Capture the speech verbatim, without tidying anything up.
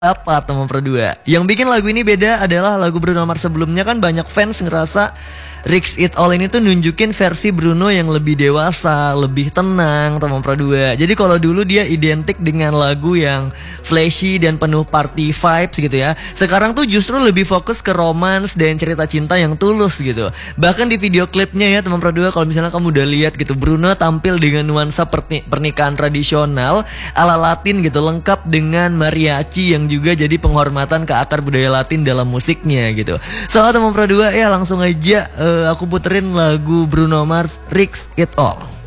apa teman berdua? Yang bikin lagu ini beda adalah lagu Bruno Mars sebelumnya kan banyak fans ngerasa Risk It All ini tuh nunjukin versi Bruno yang lebih dewasa, lebih tenang teman berdua. Jadi kalau dulu dia identik dengan lagu yang flashy dan penuh party vibes gitu ya. Sekarang tuh justru lebih fokus ke romance dan cerita cinta yang tulus gitu. Bahkan di video klipnya ya teman berdua, kalau misalnya kamu udah lihat gitu, Bruno tampil dengan nuansa perni- pernikahan tradisional ala Latin gitu, lengkap dengan mariachi yang juga jadi penghormatan ke akar budaya Latin dalam musiknya gitu. Soalnya teman berdua ya langsung aja uh, aku puterin lagu Bruno Mars Risk It All.